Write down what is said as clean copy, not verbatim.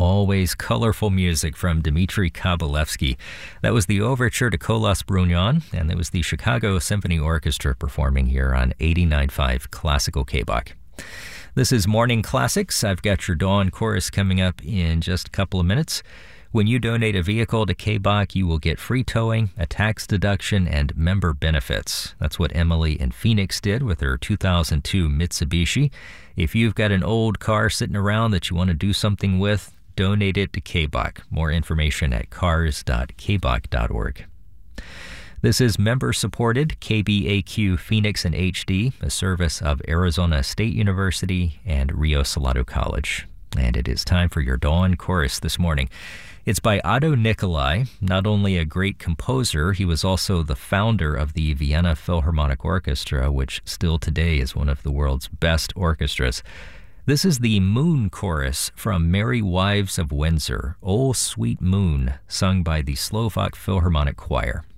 Always colorful music from Dmitri Kabalevsky. That was the overture to Kolos Brunyan, and it was the Chicago Symphony Orchestra performing here on 89.5 Classical KBOK. This is Morning Classics. I've got your Dawn Chorus coming up in just a couple of minutes. When you donate a vehicle to KBOK, you will get free towing, a tax deduction, and member benefits. That's what Emily in Phoenix did with her 2002 Mitsubishi. If you've got an old car sitting around that you want to do something with, donate it to KBOK. More information at cars.kbok.org. This is member-supported KBAQ Phoenix in HD, a service of Arizona State University and Rio Salado College. And it is time for your Dawn Chorus this morning. It's by Otto Nicolai. Not only a great composer, he was also the founder of the Vienna Philharmonic Orchestra, which still today is one of the world's best orchestras. This is the Moon Chorus from Merry Wives of Windsor, "O Sweet Moon," sung by the Slovak Philharmonic Choir.